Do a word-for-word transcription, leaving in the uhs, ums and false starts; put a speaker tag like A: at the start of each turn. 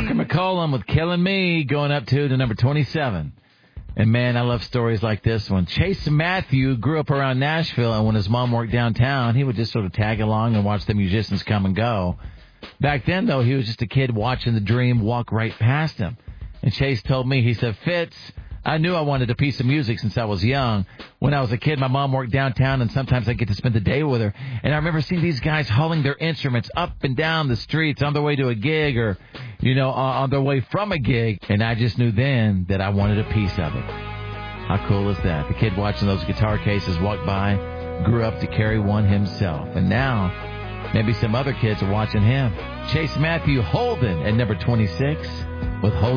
A: Parker McCollum with Killing Me going up to the number twenty-seven. And, man, I love stories like this one. Chase Matthew grew up around Nashville, and when his mom worked downtown, he would just sort of tag along and watch the musicians come and go. Back then, though, he was just a kid watching the dream walk right past him. And Chase told me, he said, Fitz, I knew I wanted a piece of music since I was young. When I was a kid, my mom worked downtown, and sometimes I get to spend the day with her. And I remember seeing these guys hauling their instruments up and down the streets on their way to a gig or, you know, on their way from a gig. And I just knew then that I wanted a piece of it. How cool is that? The kid watching those guitar cases walk by grew up to carry one himself. And now, maybe some other kids are watching him. Chase Matthew Holden at number twenty-six with Holden.